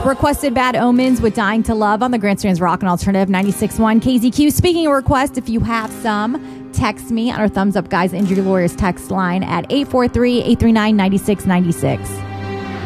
Requested Bad Omens with Dying to Love on the Grandstand's Rock and Alternative 96.1 KZQ. Speaking of requests, if you have some, text me on our Thumbs Up Guys Injury Lawyers text line at 843-839-9696.